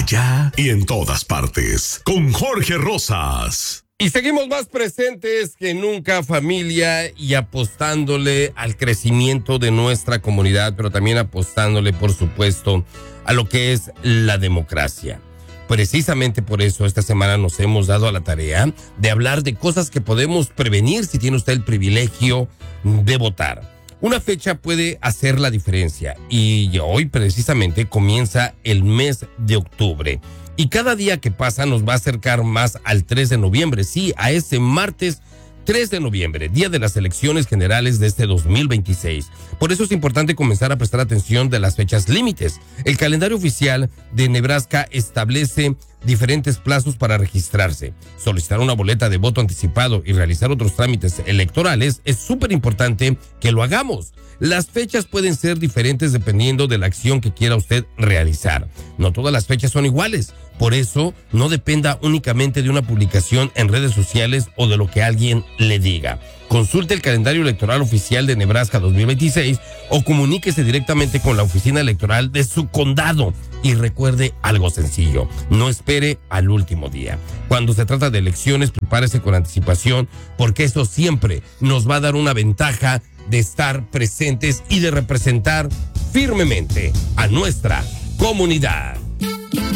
allá y en todas partes, con Jorge Rosas. Y seguimos más presentes que nunca, familia, y apostándole al crecimiento de nuestra comunidad, pero también apostándole, por supuesto, a lo que es la democracia. Precisamente por eso esta semana nos hemos dado a la tarea de hablar de cosas que podemos prevenir si tiene usted el privilegio de votar. Una fecha puede hacer la diferencia y hoy precisamente comienza el mes de octubre. Y cada día que pasa nos va a acercar más al 3 de noviembre, sí, a ese martes 3 de noviembre, día de las elecciones generales de este 2026. Por eso es importante comenzar a prestar atención de las fechas límites. El calendario oficial de Nebraska establece diferentes plazos para registrarse. Solicitar una boleta de voto anticipado y realizar otros trámites electorales es súper importante que lo hagamos. Las fechas pueden ser diferentes dependiendo de la acción que quiera usted realizar. No todas las fechas son iguales. Por eso, no dependa únicamente de una publicación en redes sociales o de lo que alguien le diga. Consulte el calendario electoral oficial de Nebraska 2026 o comuníquese directamente con la oficina electoral de su condado. Y recuerde algo sencillo, no espere al último día. Cuando se trata de elecciones, prepárese con anticipación, porque eso siempre nos va a dar una ventaja de estar presentes y de representar firmemente a nuestra comunidad.